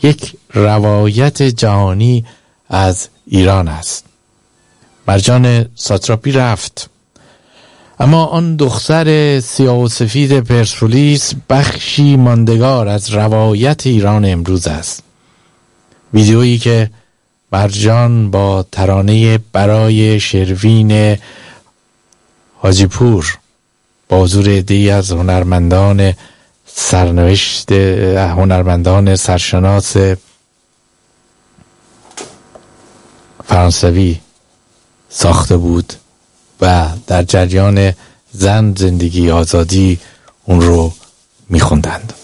یک روایت جهانی از ایران است. مرجان ساتراپی رفت، اما آن دختر سیاه و سفید پرسپولیس بخشی ماندگار از روایت ایران امروز است. ویدیویی که مرجان با ترانه برای شروین حاجیپور با حضور عده‌ای از هنرمندان سرشناس فرانسوی ساخته بود و در جریان زن، زندگی، آزادی اون رو میخوندند.